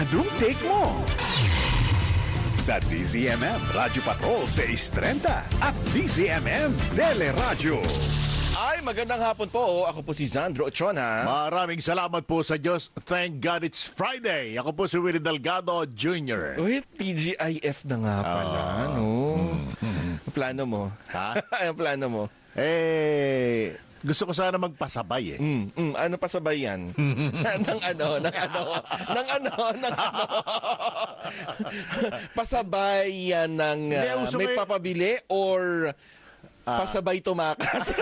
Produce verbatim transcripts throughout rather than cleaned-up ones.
Anong take mo? Sa D Z M M Radyo Patrol six thirty at D Z M M Teleradyo. Ay, magandang hapon po. Ako po si Zandro Ochona. Maraming salamat po sa Diyos. Thank God it's Friday. Ako po si Willie Delgado Junior Uy, T G I F na nga pala, uh, no? Mm-hmm. Ang plano mo? Ha? Ang plano mo? Eh, gusto ko sana magpasabay eh. Mm, mm, ano pasabay yan? Nang ano, nang ano, nang ano, nang ano. Pasabay yan ng uh, may may papabili or ah. pasabay tumakas?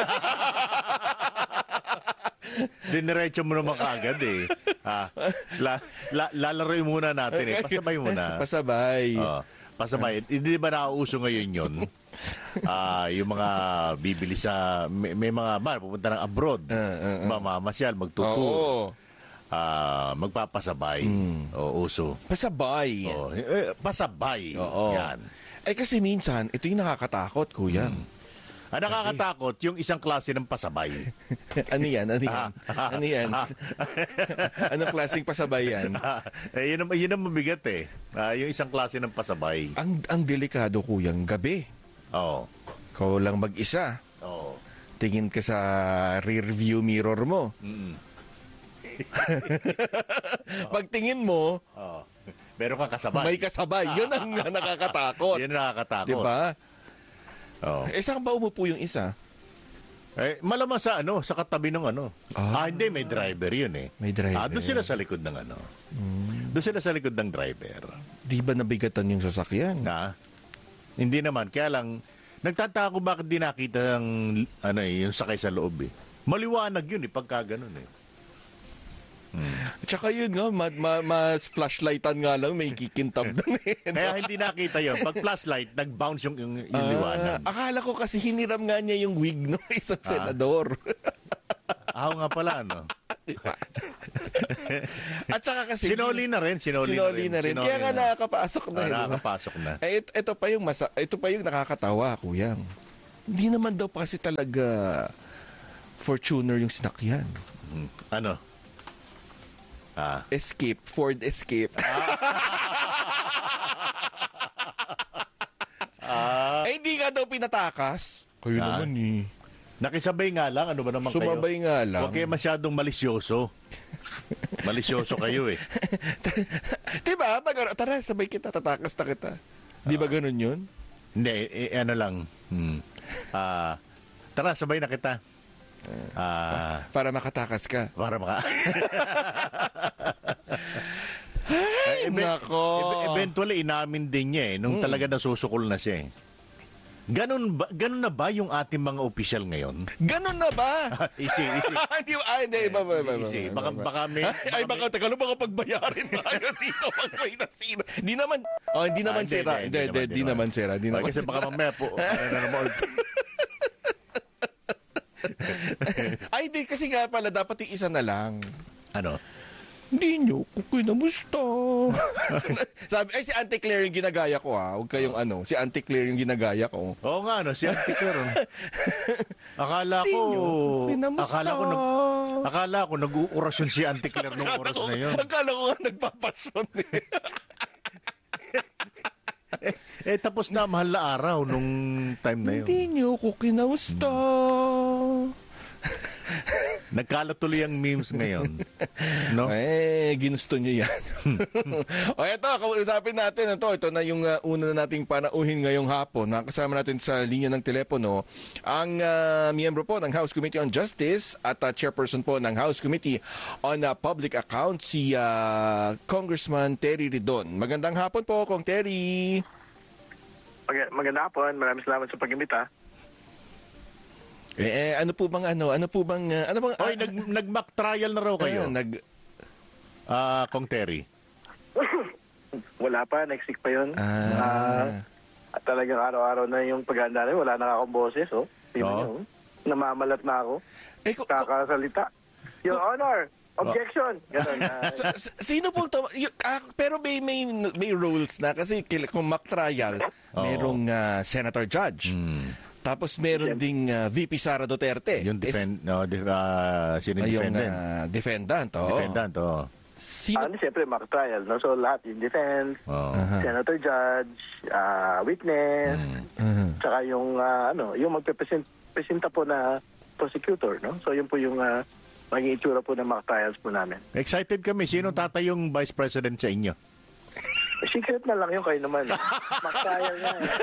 Diniretso mo naman kaagad eh. Ah, la, la, lalaroin muna natin eh. Pasabay muna. Pasabay. Oh, pasabay. Hindi ba nauuso ngayon yun? Ah, yung mga bibili sa may, may mga ba pupunta ng abroad, uh, uh, uh. mamamasyal, magtutur, ah, magpapasabay, mm. o uso. Pasabay. Oh, eh, pasabay. Oo. Yan. Eh kasi minsan ito yung nakakatakot, kuya. Mm. Ang nakakatakot yung isang klase ng pasabay. Ano yan? Ano yan? Ano yan? Anong klaseng pasabay yan? eh, yun, yun ang mabigat eh. Ah, yung isang klase ng pasabay. Ang ang delikado, kuyang gabi. Oo. Ikaw lang mag-isa. Oo. Tingin ka sa rear view mirror mo. Mm. Pagtingin mo, oh. Meron kang kasabay. May kasabay. Yun ang nakakatakot. Yun ang nakakatakot. Diba? Oh. Eh, saan ba umupo yung isa? Eh, malamang sa ano, sa katabi ng ano. Ah, ah hindi, may driver yun eh. May driver. Ah, doon sila sa likod ng ano. Mm. Doon sila sa likod ng driver. Di ba nabigatan yung sasakyan? Na? Hindi naman. Kaya lang, nagtataka ko bakit di nakita ang, ano eh, yung sakay sa loob eh. Maliwanag yun eh, pagka ganun eh. Hmm. Tsaka yun nga, mas ma, ma flashlightan nga lang, may kikintab doon eh. Kaya hindi nakita yun. Pag flashlight, nag-bounce yung, yung, yung uh, liwanag. Akala ko kasi hiniram nga niya yung wig no isang ah. senador. Ako nga pala, no? At saka kasi sinoli na rin, sinoli, sinoli na rin. Na rin. Kaya nga na. nakakapasok na. Ah, nakakapasok na. Eh, ito, ito pa yung masa, ito pa yung nakakatawa, kuyang. Hindi naman daw pa kasi talaga Fortuner yung sinakyan. Hmm. Ano? Ah. Escape, Ford Escape. Ah. Eh, hindi nga daw pinatakas. Kayo ah. naman eh. Nakisabay nga lang, ano ba naman Sumabay kayo? Sumabay nga lang. Huwag kayo masyadong malisyoso. Malisyoso kayo eh. Diba? Tara, sabay kita, tatakas na kita. Di ba ganun yun? Hindi, eh, ano lang. Hmm. Ah, tara, sabay na kita. Ah, para makatakas ka. Para maka... Ay, Ebe- nako. E- eventually, inamin din niya eh, nung hmm. talaga nasusukol na siya eh. Ganon ba, ganon na ba yung ating mga opisyal ngayon? Ganon na ba? easy, easy. Hindi, ay, hindi, iba, iba, iba. Easy. Baka, baka may... Baka ay, baka, teka, baka pagbayarin tayo dito pag may nasira. Di naman, oh, hindi naman ah, sira. Hindi, hindi, di naman sira. Di naman kasi baka mamaya po, ano na naman. Ay, di, kasi nga pala, dapat yung isa na lang. Ano? Hindi nyo, kung kinamusta. Sabi, ay, si Auntie Claire yung ginagaya ko, ha. Huwag kayong ano, si Auntie Claire yung ginagaya ko. Oo nga, no, si Auntie Claire. Akala ko, akala ko, nag, akala ko, nag-uurasyon si Auntie Claire nung oras na yun. Akala ko nga nagpapasyon eh. eh, eh, tapos na mahal na araw nung time na yun. Hindi nyo ko kinausta. Hmm. Nagkalat tuloy ang memes ngayon. No? Eh, ginusto nyo yan. O eto, kausapin natin ito. Ito na yung uh, una na nating panauhin ngayong hapon. Nakasama natin sa linya ng telepono ang uh, miyembro po ng House Committee on Justice at uh, chairperson po ng House Committee on uh, Public Accounts, si uh, Congressman Terry Ridon. Magandang hapon po, Kong Terry. Mag- magandang hapon. Maraming salamat sa pag-imbita. Eh, eh ano po bang ano? Ano po bang uh, ano bang Oy, uh, nag nag-mock trial na raw kayo. Uh, nag Ah, uh, Kong Terry. Wala pa, next week pa 'yon. Ah. Uh, talagang araw-araw na yung paghahanda namin, wala na akong boses, oh. Tingnan niyo. Oh. Namamalat na ako. Eh, ko, kakasalita. Your ko, Honor, objection. Oh. Ganun. Uh, so, sino pong to, y- ah, pero may may may rules na kasi kung mock trial, oh. merong uh, senator judge. Hmm. Tapos meron ding uh, V P Sara Duterte. Yung defend, no, di, uh, sino yung defendant? Uh, defendant, oh. Defendant, oh. Sino? Ano, siyempre, mock trial. No? So, lahat yung defense, Oh. senator judge, ah, witness, Mhm. tsaka yung, ah, ano, yung magpe-presenta po na prosecutor. No? So, yun po yung uh, maging itsura po ng mock trials po namin. Excited kami. Sino tatay yung vice president sa inyo? Secret na lang yun kayo naman. Mock trial na eh.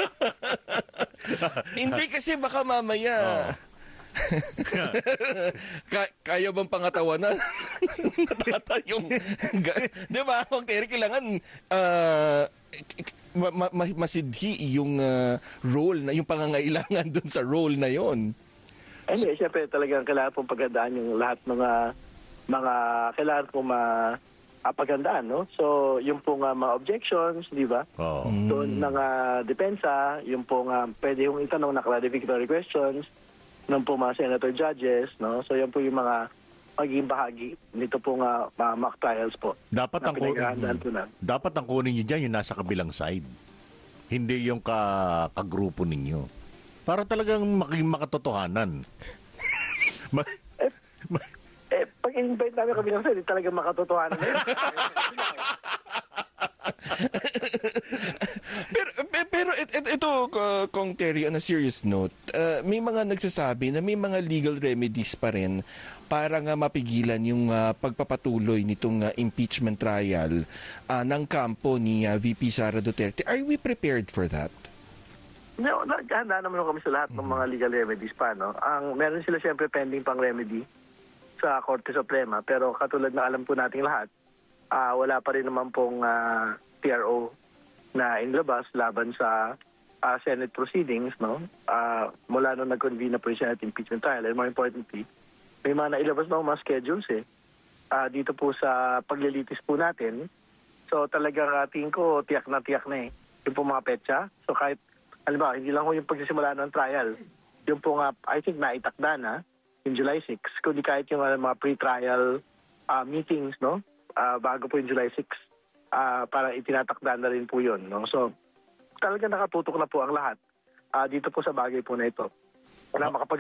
Hindi kasi baka mamaya. Ka- kaya bang pangatawanan? Natatayong. Di ba? Kung Terry, kailangan uh, ma- ma- ma- masidhi yung uh, role, na yung pangangailangan dun sa role na yon. Hindi, siyempre talagang kailangan pong pagandaan yung lahat mga mga kailangan pong mapagandaan, no? So, yung pong uh, mga objections, di ba? Oh. Doon ng uh, depensa, yung pong uh, pwede yung itanong na clarificatory questions ng po mga senator judges, no? So, yan po yung mga magiging bahagi nito pong uh, mga mock trials po. Dapat na ang kunin, pinaghahandaan po na. dapat ang kunin niyo diyan yung nasa kabilang side. Hindi yung ka kagrupo ninyo. Para talagang maging makatotohanan. Ma- Eh, ma- eh, pag in-invite namin kami ng side, talagang makatotohanan na yun. pero pe- pero it, it, ito, uh, Kong Terry, on a serious note, uh, may mga nagsasabi na may mga legal remedies pa rin para nga mapigilan yung uh, pagpapatuloy nitong uh, impeachment trial uh, ng kampo ni uh, V P Sara Duterte. Are we prepared for that? No, naghahanda naman kami sa lahat ng mga legal remedies pa, no? Ang meron sila siyempre pending pang remedy sa Korte Suprema, pero katulad na alam po nating lahat, ah, wala pa rin naman pong ah, T R O na inilabas laban sa ah, Senate proceedings, no? Ah, mula nung nag-convene na po yung Senate impeachment trial, and more importantly, may mga nailabas na mga schedules eh. Ah, dito po sa paglilitis po natin. So talagang uh, tingin ko tiyak na tiyak na eh. Yung po mga petsa. So kahit alam ba, hindi lang ho yung pagsisimula ng trial. Yung po nga, I think naitakda na, yung July sixth, kundi kahit yung uh, mga pre-trial uh, meetings, no? Uh, bago po yung July sixth, uh, parang itinatakda na rin po yun, no? So, talaga nakatutok na po ang lahat uh, dito po sa bagay po na ito. Wala makapag